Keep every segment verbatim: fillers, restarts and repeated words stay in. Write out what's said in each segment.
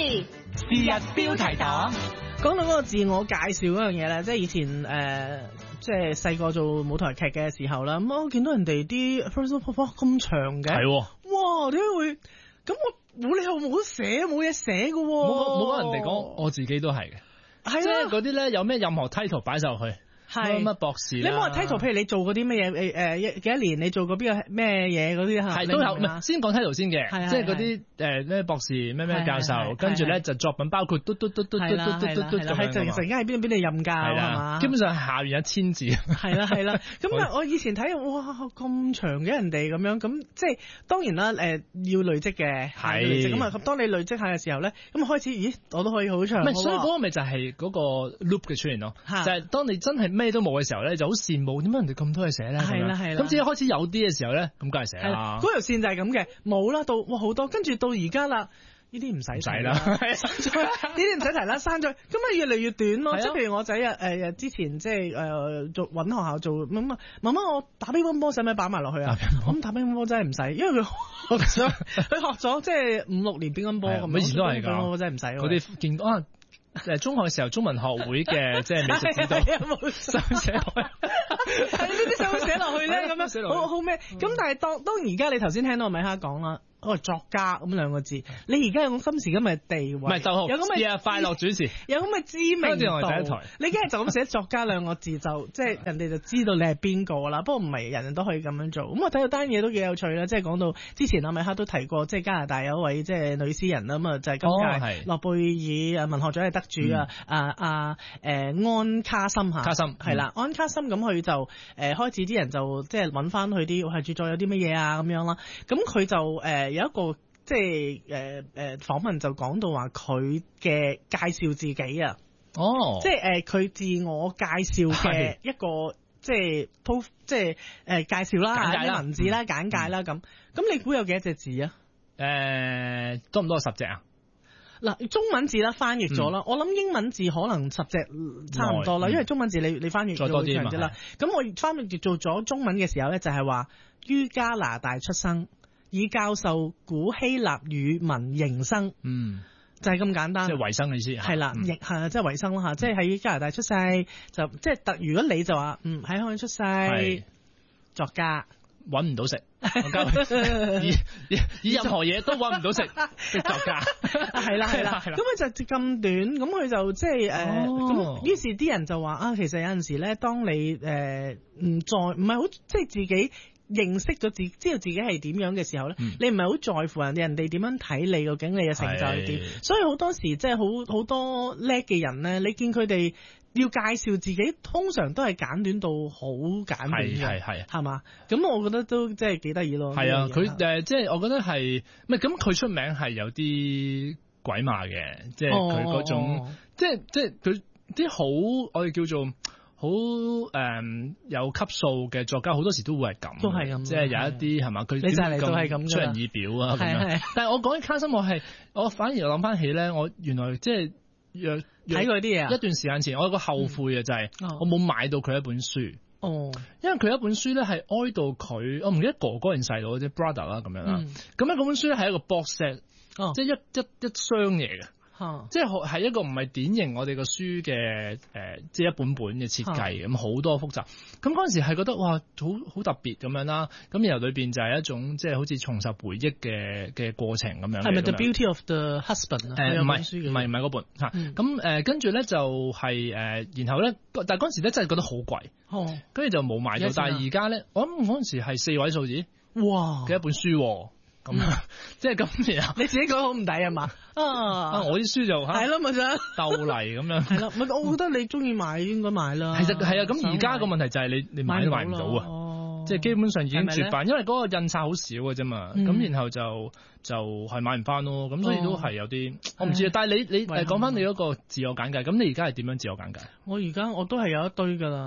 是日標題黨。 講到嗰個自我介紹嗰樣嘢咧，即係以前誒、呃，即係細個做舞台劇嘅時候啦，咁我見到人哋啲 personal profile 咁長嘅， 係， 哇，點解會咁？我冇理由冇得寫，冇嘢寫噶， 冇冇人哋講，我自己都係嘅， 係即係啊， 嗰啲咧有咩任何 title 擺晒落去。 係乜博士？ 你冇話 title，譬如你做嗰啲乜嘢誒誒幾多年，你做過邊個咩嘢嗰啲嚇？ 係都有，唔係先講 title 先嘅，即係嗰啲誒咩博士咩咩教授，跟住咧就作品包括嘟嘟嘟嘟嘟嘟嘟嘟嘟咁樣。 係陣陣間喺邊邊度任教係嘛？ 基本上下完一千字。 係啦係啦，咁但係我以前睇哇咁長嘅人哋咁樣，咁即係當然啦誒要累積嘅，係累積咁啊。當你累積下嘅時候咧，咁開始咦我都可以好長。 唔係，所以嗰個咪就係嗰個 loop 嘅出現咯，就係當你真係咩都冇嘅時候咧，就好羨慕點解人哋咁多嘢寫咧？ 係啦係啦。 咁至一開始有啲嘅時候咧，咁梗係寫啦。 嗰條線就係咁嘅，冇啦到哇好多，跟住到而家啦，呢啲唔使使啦， 呢啲唔使提啦，刪咗，咁啊越嚟越短咯。即係譬如我仔啊誒之前即係誒做揾學校做咁啊，媽媽我打乒乓波使唔使擺埋落去啊？咁打乒乓波真係唔使，因為佢學咗佢學咗即係五六年乒乓波咁， 以前都係㗎， 我真係唔使。 嗰啲見啊〜誒，中學嘅時候中文學會嘅即係美術指導，手寫落去， 係呢啲手寫落去咧，咁樣好好咩？咁、嗯、但係當當而家你頭先聽到米哈講啦。哦，作家咁兩個字，你而家有咁今時今日地位，唔係就好，有咁嘅快樂主持，有咁嘅知名度。我第一台，你梗係就咁寫作家兩個字，就即係人哋就知道你係邊個啦。不過唔係人人都可以咁樣做。咁我睇到單嘢都幾有趣啦，即係講到之前阿米哈都提過，即係加拿大有一位即係女詩人啦，咁啊就係今屆諾貝爾誒文學獎嘅得主啊，啊啊誒安卡森嚇， 卡森係啦，安卡森咁佢就誒開始啲人就即係揾翻佢啲係著作有啲乜嘢啊咁樣啦，咁佢就誒。有一個即係誒誒訪問就講到話佢嘅介紹自己啊，哦，即係誒佢自我介紹嘅一個即係 po 即係誒、呃、介紹啦，簡介啦，文字啦，簡介啦咁。咁、嗯、你估有幾多隻字啊？ 誒、呃、多唔多十隻啊？ 嗱，中文字啦翻譯咗啦、嗯，我諗英文字可能十隻差唔多啦、嗯，因為中文字你你翻譯再多啲嘛。 咁我翻譯做咗中文嘅時候咧，就係話於加拿大出生。以教授古希臘語文營生，嗯，就係、是、咁簡單， 即係維生嘅意思， 係啦，亦係即係維生啦吓，即係喺加拿大出世，就即係特。如果你就話，嗯，喺香港出世，作家搵唔到食，以以任何嘢都搵唔到食的作家， 係啦係啦，咁佢就咁短，咁佢就即係誒，咁、呃、於、哦、是啲人就話啊，其實有陣時咧，當你誒唔、呃、再唔係好即係自己。認識咗自知道自己係點樣嘅時候咧、嗯，你唔係好在乎人哋人哋點樣睇你，究竟你嘅成就係點？所以好多時即係好好多叻嘅人咧，你見佢哋要介紹自己，通常都係簡短到好簡短嘅，係係係嘛？咁我覺得都即係幾得意咯。係啊， 佢誒、呃、即係我覺得係唔係咁佢出名係有啲鬼馬嘅，即係佢嗰種、哦、即係即係佢啲好我哋叫做。好誒、嗯，有級數嘅作家好多時都會係咁， 都係咁， 即係有一啲係嘛，佢你就嚟都係咁出人意表啊咁樣。但係我講起卡森，我係我反而諗翻起咧，我原來即係若睇過啲嘢啊。 一段時間前，我有個後悔嘅就係、是嗯、我冇買到佢一本書。哦，因為佢一本書咧係哀悼佢，我唔記得哥哥定細佬即係 brother 啦咁樣啦。咁咧嗰本書咧係一個 box set，、哦、即係一一一箱嘢嘅。哦、即係係一個唔係典型我哋個書嘅誒、呃，即係一本本嘅設計咁，好、嗯、多複雜。咁嗰陣時係覺得哇，好好特別咁樣啦。咁然後裏邊就係一種即係好似重拾回憶嘅嘅過程咁樣。係咪 The Beauty of the Husband 啊？誒唔係唔係唔係嗰本嚇。咁誒跟住咧就係、是、誒、呃，然後咧，但係嗰陣時咧真係覺得好貴。哦，跟住就冇買到。但係而家咧，我諗嗰陣時係四位數字。哇！嘅一本書。咁、嗯、即係咁然後你自己覺得好唔抵啊嘛？啊！我啲書就係咯，咪就鬥嚟咁樣。係咯，咪我覺得你中意買應該買啦。其實係啊，咁而家個問題就係你你買都買唔到啊、哦！即係基本上已經絕版，因為嗰個印刷好少嘅啫嘛。咁、嗯、然後就就係買唔翻咯。咁所以都係有啲、哦、我唔知啊。但係你你誒講翻你嗰個自我簡介，咁你而家係點樣自我簡介？我而家我都係有一堆噶啦。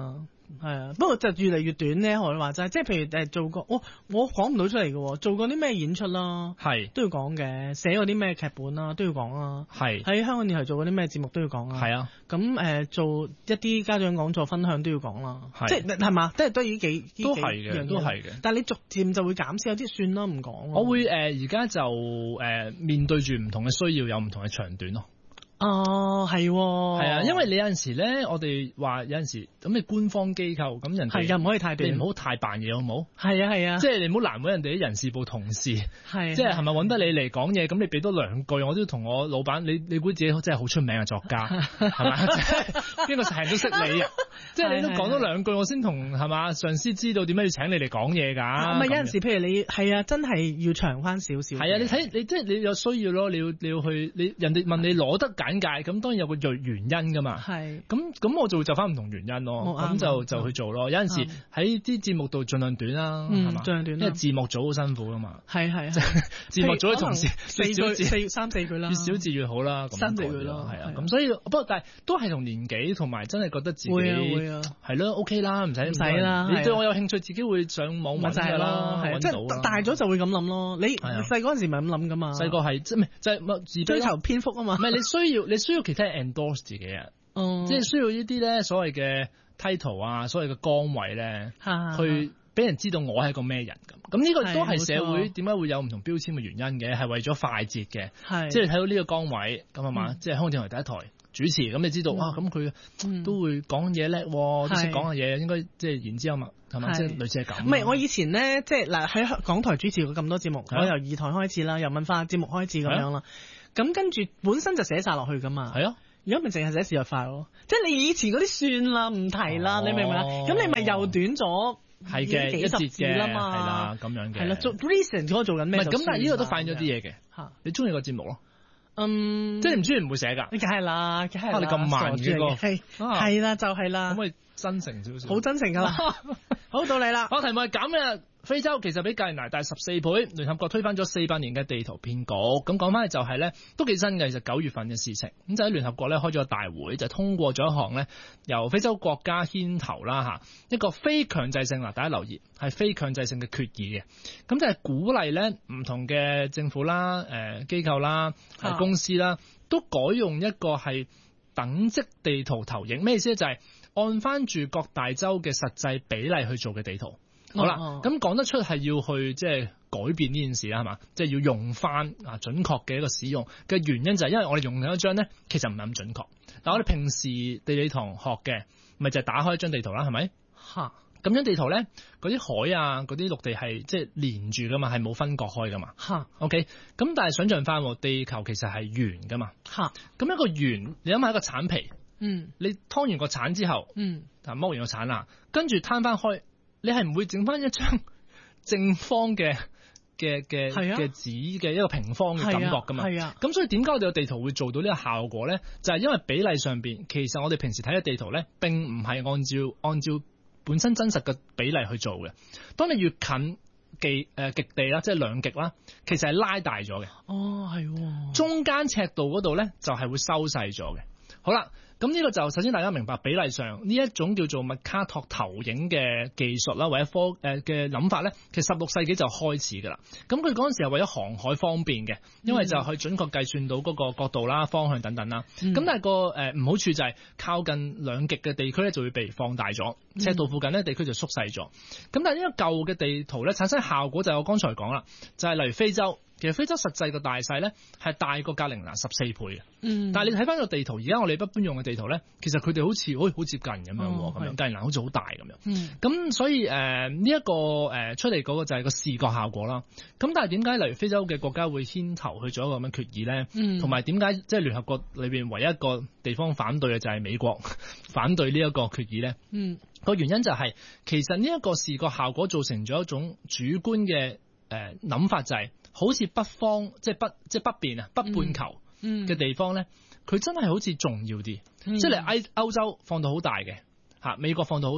係啊，不過就越嚟越短咧，我話齋，即係譬如誒做過，我我講唔到出嚟嘅，做過啲咩演出啦， 係都要講嘅，寫過啲咩劇本啦，都要講啦， 係喺香港電台做過啲咩節目都要講啦， 係啊， 咁誒、呃、做一啲家長講座分享都要講啦，即係係嘛，即係都已經幾都係嘅，都係嘅， 但係你逐漸就會減少，有啲算啦，唔講。 我會誒而家就誒、呃、面對住唔同嘅需要，有唔同嘅長短咯。 哦，係，係啊，因為你有陣時咧，我哋話有陣時咁你官方機構咁人哋係又唔可以太短， 你唔好太扮嘢好唔好？ 係啊係啊， 即係你唔好難為人哋啲人事部同事，係即係係咪揾得你嚟講嘢？咁你俾多兩句，我都同我老闆，你你估自己真係好出名嘅作家係咪？邊個成日都識你啊？即係你都講多兩句，我先同係嘛上司知道點解要請你嚟講嘢㗎。唔係有陣時，譬如你係啊，真係要長翻少少。 係啊，你睇你即係你有需要咯，你要你要去你人哋問你攞得簡介，咁當然有個原因㗎嘛。係。咁咁我就會就翻唔同原因咯。咁就就去做咯。有陣時喺啲節目度盡量短啦，係嘛？盡量短。因為字幕組好辛苦㗎嘛。係係。字幕組嘅同事四句四三四句啦， 越少字越好啦。 三四句咯。 係啊。咁所以不過但係都係同年紀同埋真係覺得自己係咯 OK 啦，唔使唔使啦。你對我有興趣，自己會上網揾㗎啦，揾到。即係大咗就會咁諗咯。你細嗰陣時咪咁諗㗎嘛？細個係即係唔係就係自追求篇幅啊嘛？唔係你需要你需要其他人 endorse 自己啊，即係需要呢啲咧所謂嘅 title 啊，所謂嘅崗位咧，去俾人知道我係一個咩人咁。咁呢個都係社會點解會有唔同標籤嘅原因嘅，係為咗快捷嘅。即係你睇到呢個崗位咁係嘛？即係香港電台第一台主持，咁你知道、嗯、啊？咁佢都會講嘢叻，都識講嘅嘢，應該即係言之有物，係嘛？即係類似係咁。唔係我以前咧，即係嗱喺港台主持過咁多節目，我由二台開始啦，由文化節目開始咁樣啦。咁跟住本身就寫晒落去噶嘛。係啊，而家咪淨係寫事實化咯。即係你以前嗰啲算啦，唔提啦，哦、你明唔明啊？咁你咪又短咗。係嘅，幾十字啦嘛。係啦，咁樣嘅。係啦，做 recent 嗰個做緊咩？唔係咁，但係呢個都反映咗啲嘢嘅。嚇，你中意個節目咯？嗯，即係你唔中意唔會寫㗎，梗係啦，梗係啦，你咁慢嘅個，係係啦，就係啦，可唔可以真誠少少？好真誠㗎啦，好到你啦，我題目係咁嘅。非洲其實比格蘭納大十四倍，聯合國推翻咗四百年嘅地圖騙局。咁講翻就係咧，都幾新嘅，其實九月份嘅事情。咁就喺聯合國咧開咗個大會，就通過咗一項咧由非洲國家牽頭啦嚇，一個非強制性嗱，大家留意係非強制性嘅決議嘅。咁就係鼓勵咧唔同嘅政府啦、誒、呃、機構啦、係公司啦，都改用一個係等值地圖投影。咩意思咧？就係、是、按翻住各大洲嘅實際比例去做嘅地圖。好啦，咁講得出係要去即係改變呢件事啦，係嘛？即係要用翻啊準確嘅一個使用嘅原因就係因為我哋用緊一張咧，其實唔係咁準確。但係我哋平時地理堂學嘅，咪就係打開一張地圖啦，係咪？嚇！咁張地圖咧，嗰啲海啊，嗰啲陸地係即係連住噶嘛，係冇分割開噶嘛。嚇！OK，咁但係想像翻，地球其實係圓噶嘛。嚇！咁一個圓，你諗下一個橙皮，嗯，你劏完個橙之後，嗯，但剝完個橙啦，跟住攤翻開。你係唔會整翻一張正方嘅嘅嘅嘅紙嘅一個平方嘅感覺噶嘛？係啊，咁所以點解我哋個地圖會做到呢個效果咧？就係、是、因為比例上邊，其實我哋平時睇嘅地圖咧，並唔係按照按照本身真實嘅比例去做嘅。當你越近極誒極地啦，即係兩極啦，其實係拉大咗嘅。哦，係。中間尺度嗰度咧，就係會收細咗嘅。好啦。咁呢個就首先大家明白比例上呢一種叫做麥卡托投影嘅技術啦，或者科誒嘅諗法咧，其實十六世紀就開始㗎啦。咁佢嗰陣時係為咗航海方便嘅，因為就去準確計算到嗰個角度啦、方向等等啦。咁、嗯、但係個誒唔好處就係靠近兩極嘅地區咧就會被放大咗，赤道附近咧地區就縮細咗。咁但係呢個舊嘅地圖咧產生效果就係我剛才講啦，就係、是、例如非洲。其實非洲實際嘅大細咧係大過格陵蘭十四倍嘅，嗯，但係你睇翻個地圖，而家我哋一般用嘅地圖咧，其實佢哋好似好好接近咁樣，咁、哦、樣格陵蘭好似好大咁樣，嗯，咁所以誒呢一個誒、呃、出嚟嗰個就係個視覺效果啦。咁但係點解例如非洲嘅國家會牽頭去做一個咁樣決議咧？嗯，同埋點解即係聯合國裏邊唯一一個地方反對嘅就係美國反對呢一個決議咧？嗯，個原因就係、是、其實呢一個視覺效果造成咗一種主觀嘅誒諗法，就係、是。好似北方即係北即係北邊啊，北半球嘅地方咧，佢、嗯嗯、真係好似重要啲。嗯、即係你歐歐洲放到好大嘅嚇，美國放到好大，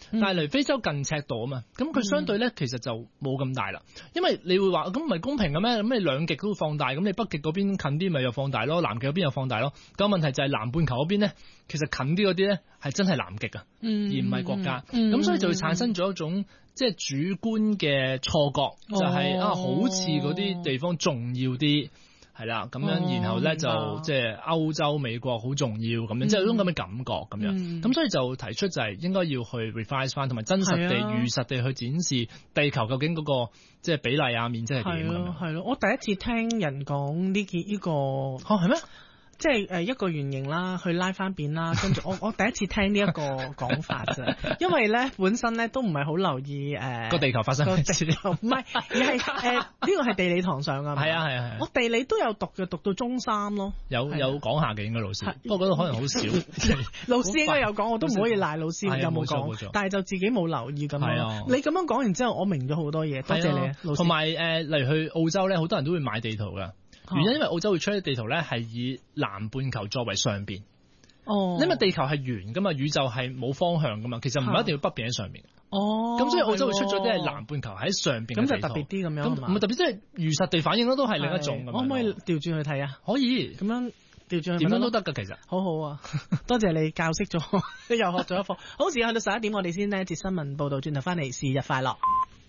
但係嚟非洲近赤道啊嘛，咁佢相對咧其實就冇咁大啦。因為你會話咁唔係公平嘅咩？咁你兩極都放大，咁你北極嗰邊近啲咪又放大咯，南極嗰邊又放大咯。咁問題就係南半球嗰邊咧，其實近啲嗰啲咧係真係南極啊，嗯、而唔係國家。咁、嗯嗯、所以就會產生咗一種即係主觀嘅錯覺，就係、是、啊好似嗰啲地方重要啲。係啦，咁樣、哦、然後咧就即係歐洲、美國好重要咁樣，即係有種咁嘅感覺咁樣。咁、嗯、所以就提出就係應該要去 revise 翻，同埋真實地、如實地去展示地球究竟嗰、那個即係比例啊、面積係點咁樣。係咯， 我第一次聽人講呢件呢個，哦係咩？即係誒一個圓形啦，去拉翻扁啦，跟住我我第一次聽呢一個講法啫，因為咧本身咧都唔係好留意誒個、 呃、地球發生咩事， 唔係而係誒呢個係地理堂上㗎嘛， 係啊係啊係， 我地理都有讀嘅，讀到中三咯， 有有講下嘅應該老師，不過嗰度可能好少， 老師應該有講，我都唔可以賴老師有冇講，但係就自己冇留意咁樣。你咁樣講完之後，我明咗好多嘢，多謝你啊，老師。同埋誒，例如去澳洲咧，好多人都會買地圖㗎。原因因為澳洲會出啲地圖咧，係以南半球作為上邊。哦，因為地球係圓噶嘛，宇宙係冇方向噶嘛，其實唔係一定要北邊喺上邊。哦，咁所以澳洲會出咗啲係南半球喺上邊嘅地圖。咁就特別啲咁樣。咁唔係特別，即係如實地反映咯，都係另一種。可唔可以調轉去睇啊？可以，咁樣調轉點樣都得噶，其實。好好啊，多謝你教識咗，你又學咗一課。好，時間去到十一點，我哋先呢節新聞報道，轉頭翻嚟，是日快樂。